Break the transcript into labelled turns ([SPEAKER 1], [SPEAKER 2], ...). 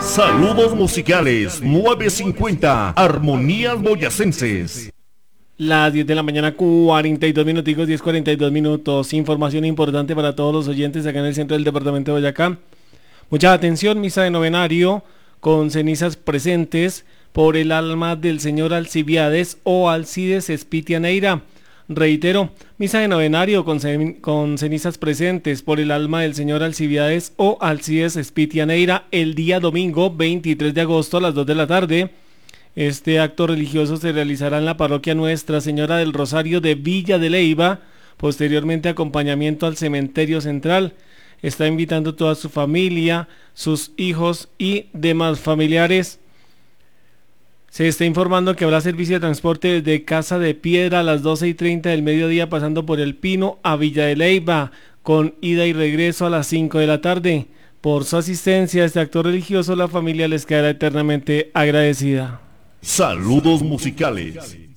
[SPEAKER 1] Saludos musicales 950, Armonías Boyacenses.
[SPEAKER 2] Las 10 de la mañana, 42 minuticos, 10:42 minutos. Información importante para todos los oyentes acá en el centro del departamento de Boyacá. Mucha atención, misa de novenario con cenizas presentes por el alma del señor Alcibiades o Alcides Espitia Neira. Reitero, misa de novenario con cenizas presentes por el alma del señor Alcibiades o Alcides Espitia Neira el día domingo 23 de agosto a las 2 de la tarde. Este acto religioso se realizará en la parroquia Nuestra Señora del Rosario de Villa de Leyva, posteriormente acompañamiento al cementerio central. Está invitando toda su familia, sus hijos y demás familiares. Se está informando que habrá servicio de transporte desde Casa de Piedra a las 12:30 del mediodía, pasando por El Pino a Villa de Leyva, con ida y regreso a las 5 de la tarde. Por su asistencia a este acto religioso, la familia les quedará eternamente agradecida.
[SPEAKER 1] Saludos musicales.